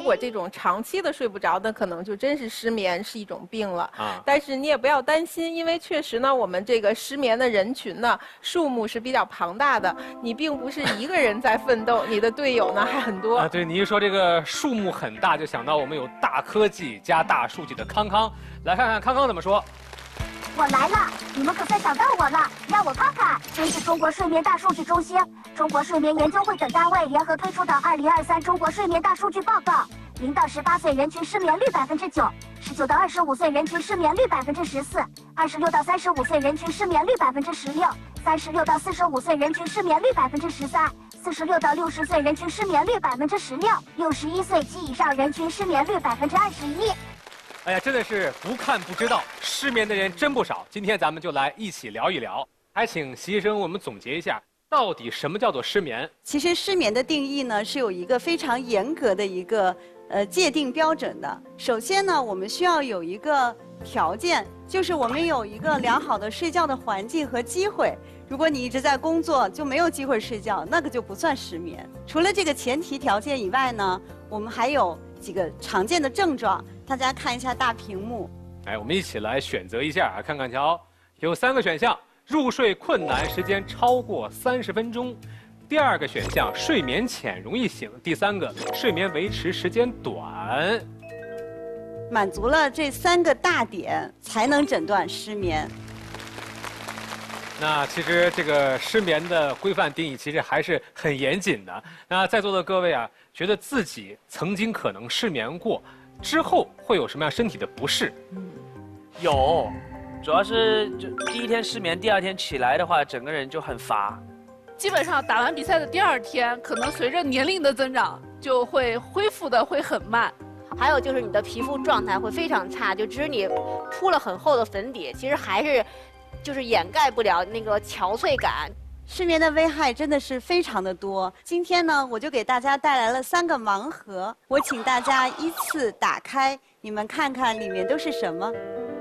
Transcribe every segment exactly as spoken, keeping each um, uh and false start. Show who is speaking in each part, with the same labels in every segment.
Speaker 1: 果这种长期的睡不着，那可能就真是失眠是一种病了
Speaker 2: 啊。
Speaker 1: 但是你也不要担心，因为确实呢，我们这个失眠的人群呢，数目是比较庞大的。你并不是一个人在奋斗，你的队友呢还很多。
Speaker 2: 啊，对，你一说这个数目很大，就想到我们有大科技加大数据的康康，来看看康康怎么说。
Speaker 3: 我来了，你们可算找到我了，让我看看。根据中国睡眠大数据中心、中国睡眠研究会等单位联合推出的《二零二三中国睡眠大数据报告》，零到十八岁人群失眠率百分之九，十九到二十五岁人群失眠率百分之十四，二十六到三十五岁人群失眠率百分之十六，三十六到四十五岁人群失眠率百分之十三，四十六到六十岁人群失眠率百分之十六，六十一岁及以上人群失眠率百分之二十一。
Speaker 2: 哎呀，真的是不看不知道，失眠的人真不少。今天咱们就来一起聊一聊，还请习医生为我们总结一下，到底什么叫做失眠？
Speaker 4: 其实失眠的定义呢，是有一个非常严格的一个呃界定标准的。首先呢，我们需要有一个条件，就是我们有一个良好的睡觉的环境和机会。如果你一直在工作，就没有机会睡觉，那个就不算失眠。除了这个前提条件以外呢，我们还有几个常见的症状。大家看一下大屏幕。
Speaker 2: 哎，我们一起来选择一下啊，看看瞧，有三个选项：入睡困难，时间超过三十分钟；第二个选项，睡眠浅，容易醒；第三个，睡眠维持时间短。
Speaker 4: 满足了这三个大点，才能诊断失眠。
Speaker 2: 那其实这个失眠的规范定义其实还是很严谨的。那在座的各位啊，觉得自己曾经可能失眠过，之后会有什么样身体的不适？
Speaker 5: 有，主要是就第一天失眠，第二天起来的话，整个人就很乏。
Speaker 6: 基本上打完比赛的第二天，可能随着年龄的增长，就会恢复的会很慢。
Speaker 7: 还有就是你的皮肤状态会非常差，就即使你铺了很厚的粉底，其实还是就是掩盖不了那个憔悴感。
Speaker 4: 失眠的危害真的是非常的多。今天呢，我就给大家带来了三个盲盒，我请大家依次打开，你们看看里面都是什么。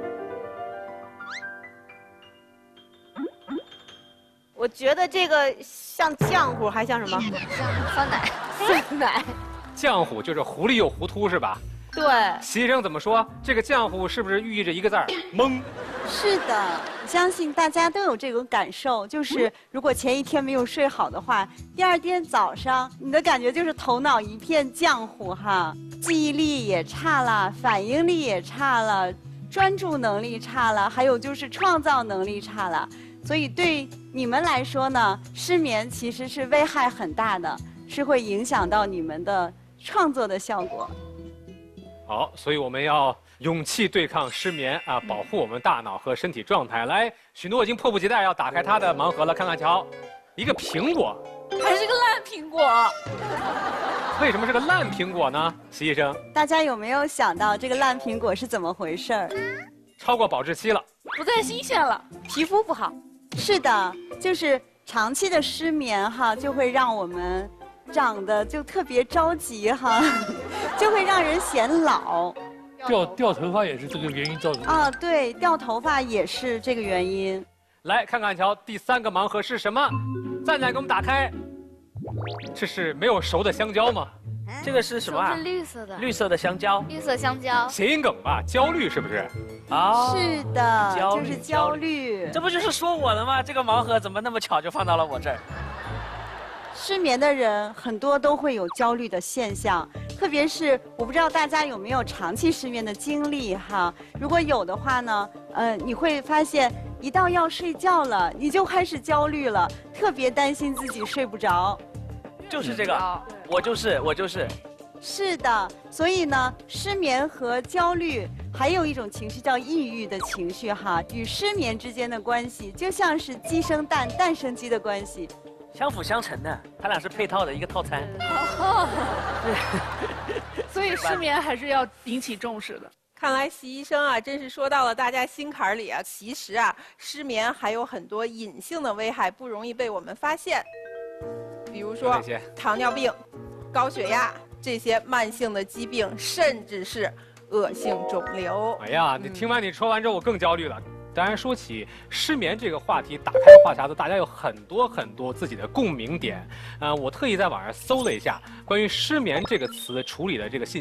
Speaker 7: 我觉得这个像浆糊，还像什么？酸奶。酸奶。
Speaker 2: 浆糊就是糊里又糊涂是吧？
Speaker 7: 对。
Speaker 2: 习医生怎么说？这个浆糊是不是寓意着一个字儿懵？
Speaker 4: 是的，我相信大家都有这种感受，就是如果前一天没有睡好的话，第二天早上你的感觉就是头脑一片浆糊哈，记忆力也差了，反应力也差了，专注能力差了，还有就是创造能力差了。所以对你们来说呢，失眠其实是危害很大的，是会影响到你们的创作的效果。
Speaker 2: 好，所以我们要勇气对抗失眠啊，保护我们大脑和身体状态。来，许诺已经迫不及待要打开他的盲盒了，看看瞧，一个苹果，
Speaker 6: 还是个烂苹果。
Speaker 2: 为什么是个烂苹果呢？习医生，
Speaker 4: 大家有没有想到这个烂苹果是怎么回事儿？
Speaker 2: 超过保质期了，
Speaker 6: 不再新鲜了，
Speaker 7: 皮肤不好。
Speaker 4: 是的，就是长期的失眠哈，就会让我们长得就特别着急哈，就会让人显老。
Speaker 8: 掉掉头发也是这个原因造成的
Speaker 4: 啊，对，掉头发也是这个原因。
Speaker 2: 来看看瞧，第三个盲盒是什么？站起来给我们打开。这是没有熟的香蕉吗？
Speaker 5: 这个是什么啊？
Speaker 9: 是绿色的。
Speaker 5: 绿色的香蕉。
Speaker 9: 绿色香蕉。
Speaker 2: 谐音梗吧，焦虑是不是？
Speaker 5: 啊，
Speaker 4: 是的，就是焦虑。
Speaker 5: 这不就是说我的吗？这个盲盒怎么那么巧就放到了我这儿？
Speaker 4: 失眠的人很多都会有焦虑的现象，特别是我不知道大家有没有长期失眠的经历哈。如果有的话呢，呃，你会发现一到要睡觉了，你就开始焦虑了，特别担心自己睡不着。
Speaker 5: 就是这个，我就是我就是。
Speaker 4: 是的，所以呢，失眠和焦虑还有一种情绪叫抑郁的情绪哈，与失眠之间的关系就像是鸡生蛋，蛋生鸡的关系。
Speaker 5: 相辅相成的，它俩是配套的一个套餐。
Speaker 6: 哦，所以失眠还是要引起重视的。
Speaker 1: 看来习医生啊，真是说到了大家心坎里啊。其实啊，失眠还有很多隐性的危害，不容易被我们发现。比如说糖尿病、高血压这些慢性的疾病，甚至是恶性肿瘤。
Speaker 2: 哎呀，你听完你说完之后，我更焦虑了。当然，说起失眠这个话题，打开话匣子，大家有很多很多自己的共鸣点。呃，我特意在网上搜了一下关于失眠这个词处理的这个信息。